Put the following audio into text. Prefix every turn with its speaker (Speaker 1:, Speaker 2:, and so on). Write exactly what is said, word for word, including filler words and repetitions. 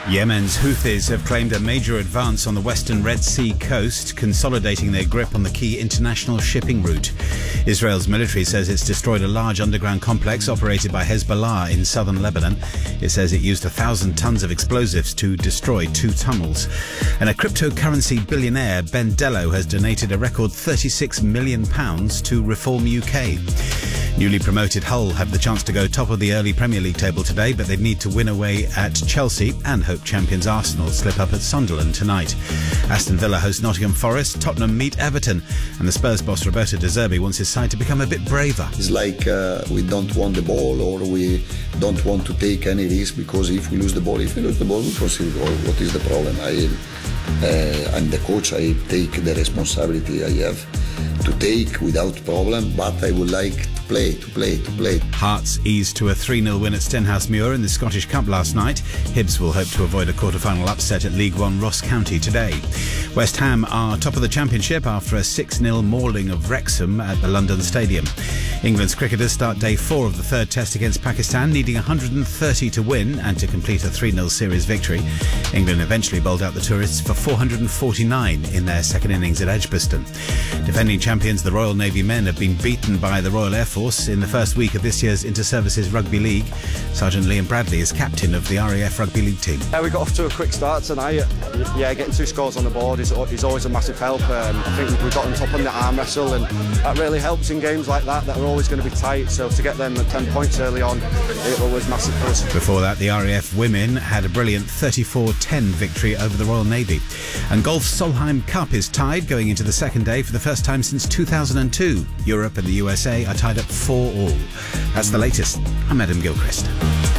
Speaker 1: Yemen's Houthis have claimed a major advance on the western Red Sea coast, consolidating their grip on the key international shipping route. Israel's military says it's destroyed a large underground complex operated by Hezbollah in southern Lebanon. It says it used a thousand tons of explosives to destroy two tunnels. And a cryptocurrency billionaire, Ben Dello, has donated a record thirty-six million pounds to Reform U K. Newly promoted Hull have the chance to go top of the early Premier League table today, but they need to win away at Chelsea and hope champions Arsenal slip up at Sunderland tonight. Aston Villa host Nottingham Forest, Tottenham meet Everton, and the Spurs boss Roberto De Zerbi wants his side to become a bit braver.
Speaker 2: It's like uh, we don't want the ball, or we don't want to take any risk, because if we lose the ball, if we lose the ball, we concede goal. What is the problem? I, uh, I'm the coach, I take the responsibility I have to take without problem, but I would like to play, to play, to play.
Speaker 1: Hearts eased to a three nil win at Stenhousemuir in the Scottish Cup last night. Hibs will hope to avoid a quarter-final upset at League One Ross County today. West Ham are top of the Championship after a six nil mauling of Wrexham at the London Stadium. England's cricketers start day four of the third test against Pakistan, needing one hundred thirty to win and to complete a three nil series victory. England eventually bowled out the tourists for four hundred forty-nine in their second innings at Edgbaston. Defending champions, the Royal Navy men, have been beaten by the Royal Air Force in the first week of this year's Inter-Services Rugby League. Sergeant Liam Bradley is captain of the R A F Rugby League team.
Speaker 3: Yeah, we got off to a quick start tonight. Yeah, getting two scores on the board is, is always a massive help. Um, I think we got on top on the arm wrestle, and that really helps in games like that that are always going to be tight. So to get them at ten points early on, it was massive for us.
Speaker 1: Before that, the R A F women had a brilliant thirty-four ten victory over the Royal Navy. And golf's Solheim Cup is tied going into the second day for the first time since two thousand two. Europe and the U S A are tied at four all. That's the latest. I'm Adam Gilchrist.